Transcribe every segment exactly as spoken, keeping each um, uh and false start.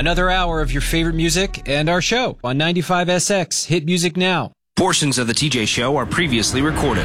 Another hour of your favorite music and our show on ninety-five S X. Hit music now. Portions of the T J Show are previously recorded.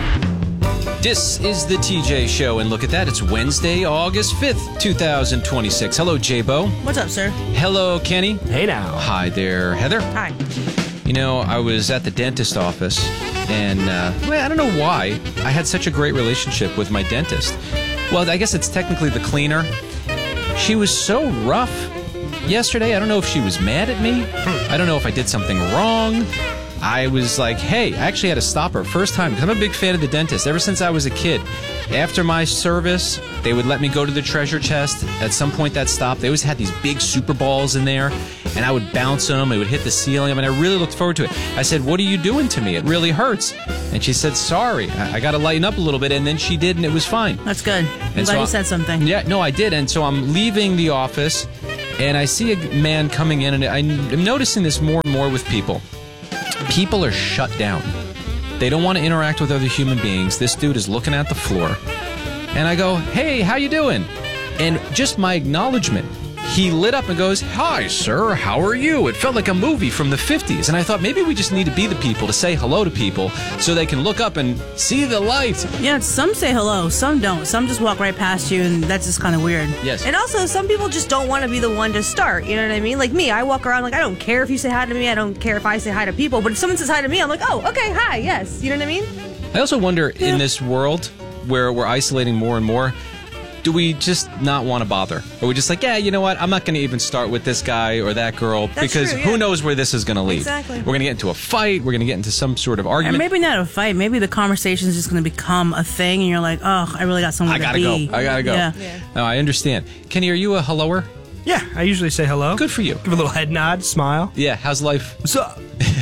This is the T J Show, and look at that. It's Wednesday, August fifth, twenty twenty-six. Hello, J-Bo. What's up, sir? Hello, Kenny. Hey now. Hi there, Heather. Hi. You know, I was at the dentist office, and uh, well, I don't know why. I had such a great relationship with my dentist. Well, I guess it's technically the cleaner. She was so rough yesterday. I don't know if she was mad at me. I don't know if I did something wrong. I was like, hey, I actually had to stop her first time because I'm a big fan of the dentist ever since I was a kid. After my service, they would let me go to the treasure chest. At some point that stopped. They always had these big super balls in there, and I would bounce them. It would hit the ceiling. I mean, I really looked forward to it. I said, what are you doing to me? It really hurts. And she said, sorry, I, I got to lighten up a little bit. And then she did, and it was fine. That's good. I'm And glad so you I- said something. Yeah, no, I did. And so I'm leaving the office, and I see a man coming in, and I'm noticing this more and more with people. People are shut down. They don't want to interact with other human beings. This dude is looking at the floor. And I go, hey, how you doing? And just my acknowledgement, he lit up and goes, hi, sir, how are you? It felt like a movie from the fifties. And I thought maybe we just need to be the people to say hello to people so they can look up and see the light. Yeah, some say hello, some don't. Some just walk right past you, and that's just kind of weird. Yes. And also, some people just don't want to be the one to start. You know what I mean? Like me, I walk around like, I don't care if you say hi to me. I don't care if I say hi to people. But if someone says hi to me, I'm like, oh, okay, hi, yes. You know what I mean? I also wonder, Yeah. in this world where we're isolating more and more, do we just not want to bother? Are we just like, yeah, you know what? I'm not going to even start with this guy or that girl That's because true, yeah. who knows where this is going to lead? Exactly. We're going to get into a fight. We're going to get into some sort of Or argument. maybe not a fight. Maybe the conversation is just going to become a thing, and you're like, oh, I really got someone I to gotta be. go. I gotta go. Yeah. Yeah. No, I understand. Kenny, are you a helloer? Yeah, I usually say hello. Good for you. Give a little head nod, smile. Yeah. How's life? What's up?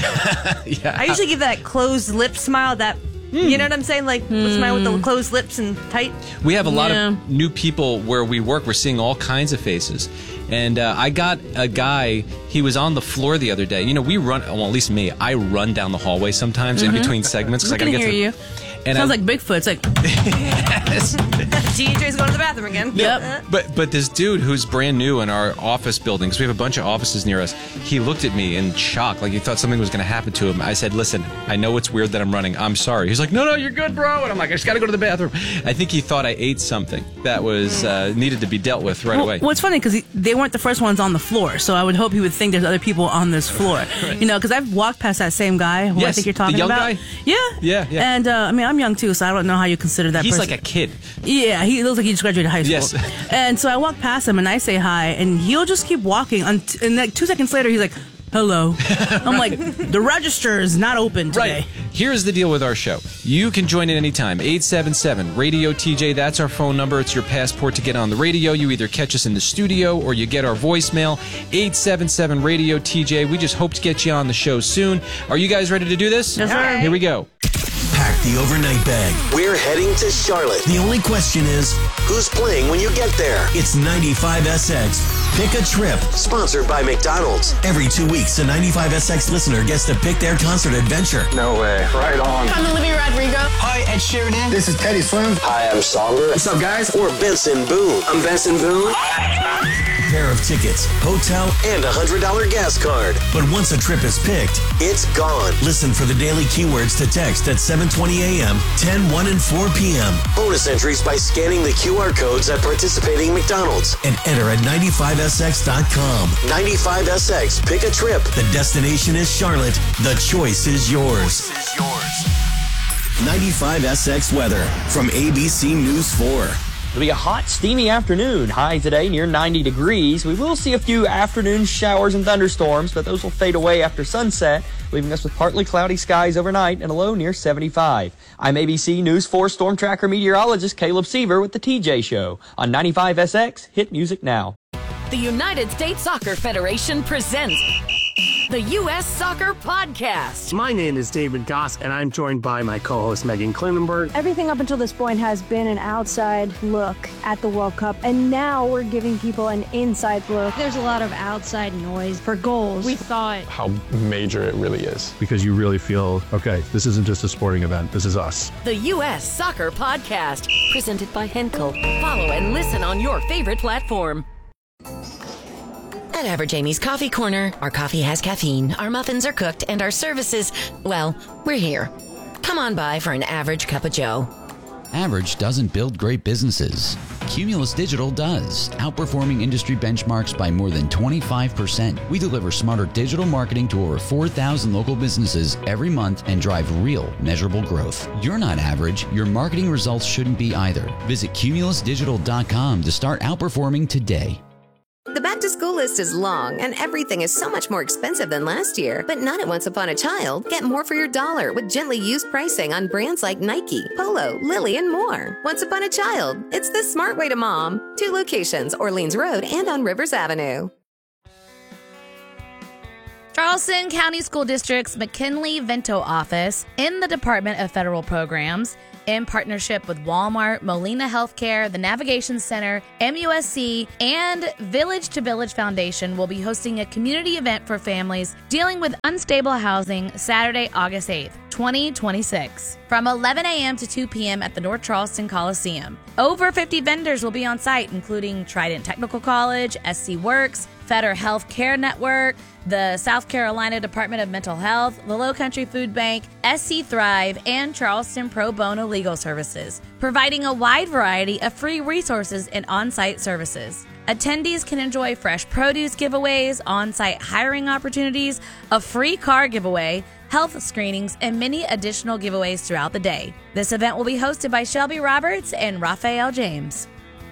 Yeah. I usually give that closed lip smile, that, you know what I'm saying? Like, the smile with the closed lips and tight. We have a lot Yeah. of new people where we work. We're seeing all kinds of faces. And uh, I got a guy, he was on the floor the other day. You know, we run, well, at least me, I run down the hallway sometimes in between segments. 'cause We I gotta can get hear to, you. And Sounds I, like Bigfoot. It's like, D J's going to the bathroom again. Yep. But but this dude who's brand new in our office building, because we have a bunch of offices near us, he looked at me in shock, like he thought something was going to happen to him. I said, listen, I know it's weird that I'm running. I'm sorry. He's like, no, no, you're good, bro. And I'm like, I just got to go to the bathroom. I think he thought I ate something that was uh, needed to be dealt with right well, away. well, it's funny because they weren't the first ones on the floor, so I would hope he would think there's other people on this floor. You know, because I've walked past that same guy who I Yes, think you're the talking young about. guy? Yeah. Yeah, yeah. And uh, I mean, I'm young too, so I don't know how you consider that He's person. like a kid. Yeah, he looks like he just graduated high school. Yes. And so I walk past him and I say hi, and he'll just keep walking. Unt- and like two seconds later, he's like, hello. I'm like, the register is not open today. Right. Here's the deal with our show. You can join in anytime. eight seven seven radio T J. That's our phone number. It's your passport to get on the radio. You either catch us in the studio or you get our voicemail. eight seven seven radio T J. We just hope to get you on the show soon. Are you guys ready to do this? Yes, sir. Here we go. Pack the overnight bag. We're heading to Charlotte. The only question is, who's playing when you get there? It's ninety-five S X. Pick a trip. Sponsored by McDonald's. Every two weeks, a ninety-five S X listener gets to pick their concert adventure. No way. Right on. I'm Olivia Rodrigo. Hi, Ed Sheeran. This is Teddy Swims. Hi, I'm Somber. What's up, guys? Or Benson Boone. I'm Benson Boone. Pair of tickets, hotel, and a one hundred dollars gas card. But once a trip is picked, it's gone. Listen for the daily keywords to text at seven twenty a.m., ten, one, and four p.m. Bonus entries by scanning the Q R codes at participating McDonald's. And enter at ninety-five S X dot com. ninety-five S X. Pick a trip. The destination is Charlotte. The choice is yours. ninety-five S X weather from A B C News four. It'll be a hot, steamy afternoon. High today near ninety degrees. We will see a few afternoon showers and thunderstorms, but those will fade away after sunset, leaving us with partly cloudy skies overnight and a low near seventy-five. I'm A B C News four Storm Tracker meteorologist Caleb Seaver with the T J Show on ninety-five S X. Hit music now. The United States Soccer Federation presents the U S Soccer Podcast. My name is David Goss, and I'm joined by my co-host Megan Klinenberg. Everything up until this point has been an outside look at the World Cup, and now we're giving people an inside look. There's a lot of outside noise for goals. We thought how major it really is. Because you really feel, okay, this isn't just a sporting event, this is us. The U S Soccer Podcast, presented by Henkel. Follow and listen on your favorite platform. At Average Amy's Coffee Corner, our coffee has caffeine, our muffins are cooked, and our services, well, we're here. Come on by for an average cup of joe. Average doesn't build great businesses. Cumulus Digital does, outperforming industry benchmarks by more than twenty-five percent. We deliver smarter digital marketing to over four thousand local businesses every month and drive real, measurable growth. You're not average. Your marketing results shouldn't be either. Visit cumulus digital dot com to start outperforming today. The back-to-school list is long, and everything is so much more expensive than last year. But not at Once Upon a Child. Get more for your dollar with gently used pricing on brands like Nike, Polo, Lily, and more. Once Upon a Child. It's the smart way to mom. Two locations, Orleans Road and on Rivers Avenue. Charleston County School District's McKinley-Vento office in the Department of Federal Programs, in partnership with Walmart, Molina Healthcare, the Navigation Center, M U S C, and Village to Village Foundation, will be hosting a community event for families dealing with unstable housing Saturday, August eighth, twenty twenty-six, from eleven a.m. to two p.m. at the North Charleston Coliseum. Over fifty vendors will be on site, including Trident Technical College, S C Works, Fetter Health Care Network, the South Carolina Department of Mental Health, the Low Country Food Bank, S C Thrive, and Charleston Pro Bono Legal Services, providing a wide variety of free resources and on-site services. Attendees can enjoy fresh produce giveaways, on-site hiring opportunities, a free car giveaway, health screenings, and many additional giveaways throughout the day. This event will be hosted by Shelby Roberts and Raphael James.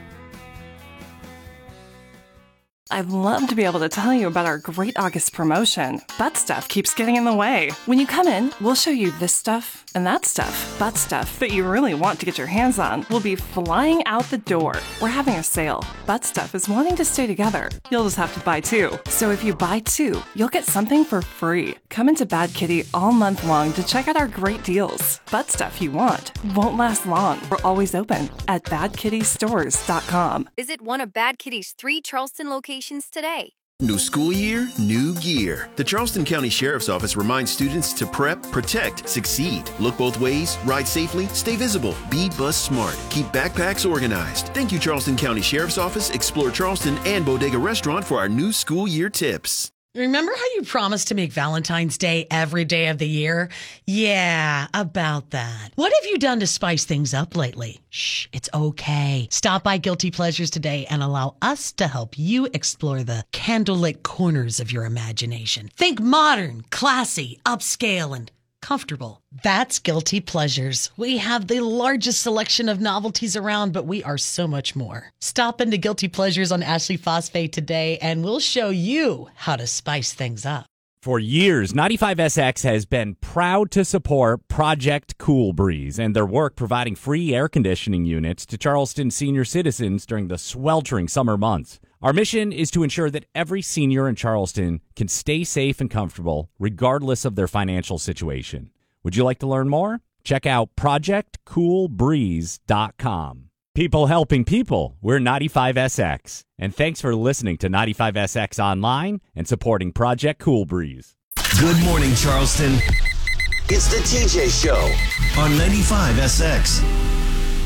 I'd love to be able to tell you about our great August promotion, but stuff keeps getting in the way. When you come in, we'll show you this stuff and that stuff, but stuff that you really want to get your hands on will be flying out the door. We're having a sale. Butt Stuff is wanting to stay together. You'll just have to buy two. So if you buy two, you'll get something for free. Come into Bad Kitty all month long to check out our great deals. Butt Stuff you want won't last long. We're always open at bad kitty stores dot com. Visit one of Bad Kitty's three Charleston locations today. New school year, new gear. The Charleston County Sheriff's Office reminds students to prep, protect, succeed. Look both ways, ride safely, stay visible, be bus smart, keep backpacks organized. Thank you, Charleston County Sheriff's Office, Explore Charleston, and Bodega Restaurant for our new school year tips. Remember how you promised to make Valentine's Day every day of the year? Yeah, about that. What have you done to spice things up lately? Shh, it's okay. Stop by Guilty Pleasures today and allow us to help you explore the candlelit corners of your imagination. Think modern, classy, upscale, and comfortable. That's Guilty Pleasures. We have the largest selection of novelties around, but we are so much more. Stop into Guilty Pleasures on Ashley Phosphate today, and we'll show you how to spice things up. For years, ninety-five S X has been proud to support Project Cool Breeze and their work providing free air conditioning units to Charleston senior citizens during the sweltering summer months. Our mission is to ensure that every senior in Charleston can stay safe and comfortable regardless of their financial situation. Would you like to learn more? Check out project cool breeze dot com. People helping people, we're ninety-five S X. And thanks for listening to ninety-five S X Online and supporting Project Cool Breeze. Good morning, Charleston. It's the T J Show on ninety-five S X.